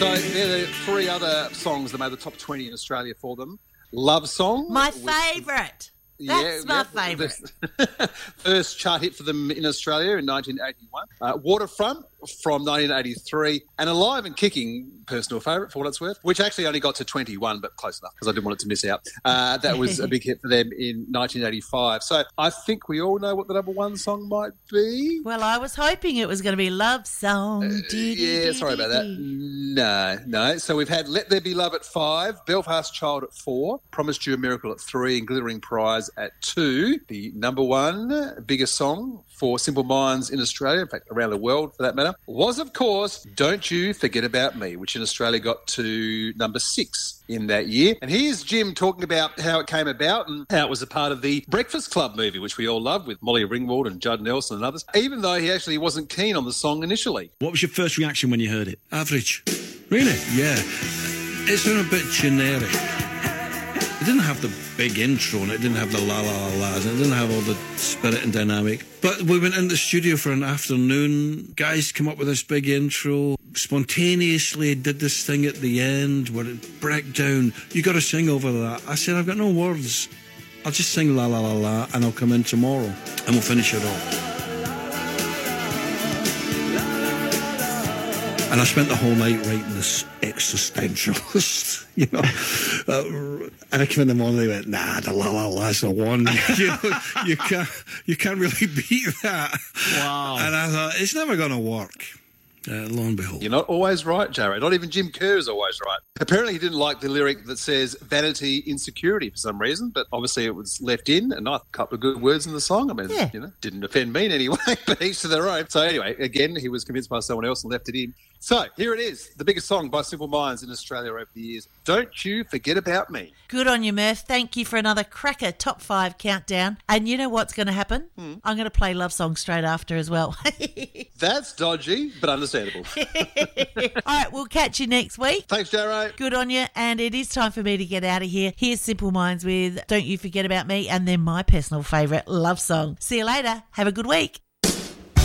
So there are three other songs that made the top 20 in Australia for them. Love Song. My favourite. That's my favourite. First chart hit for them in Australia in 1981. Waterfront from 1983. And Alive and Kicking, personal favourite for what it's worth, which actually only got to 21, but close enough because I didn't want it to miss out. That was a big hit for them in 1985. So I think we all know what the number one song might be. Well, I was hoping it was going to be Love Song. Sorry about that. No. So we've had Let There Be Love at 5, Belfast Child at 4, Promised You a Miracle at 3, and Glittering Prize at 2. The number one biggest song for Simple Minds in Australia, in fact around the world for that matter, was of course Don't You Forget About Me, which in Australia got to number 6 in that year. And here's Jim talking about how it came about and how it was a part of the Breakfast Club movie, which we all love, with Molly Ringwald and Judd Nelson and others, even though he actually wasn't keen on the song initially. What was your first reaction when you heard it? Average. Really? Yeah. It sounded a bit generic. It didn't have the big intro and it didn't have the la-la-la-las and it didn't have all the spirit and dynamic. But we went into the studio for an afternoon. Guys came up with this big intro, spontaneously did this thing at the end where it broke down. You got to sing over that. I said, I've got no words. I'll just sing la-la-la-la and I'll come in tomorrow and we'll finish it off. And I spent the whole night writing this existentialist, and I came in the morning and they went, nah, the la-la-la's the one. You can't really beat that. Wow. And I thought, it's never going to work. Lo and behold. You're not always right, Jarrah. Not even Jim Kerr is always right. Apparently he didn't like the lyric that says vanity, insecurity for some reason, but obviously it was left in, and a couple of good words in the song. I mean, didn't offend me in any way, but each to their own. So anyway, again, he was convinced by someone else and left it in. So here it is, the biggest song by Simple Minds in Australia over the years. Don't You Forget About Me. Good on you, Murph. Thank you for another cracker top 5 countdown. And you know what's going to happen? I'm going to play Love Song straight after as well. That's dodgy, but understandable. All right, we'll catch you next week. Thanks, Jarrah. Good on you. And it is time for me to get out of here. Here's Simple Minds with Don't You Forget About Me, and then my personal favourite, Love Song. See you later. Have a good week.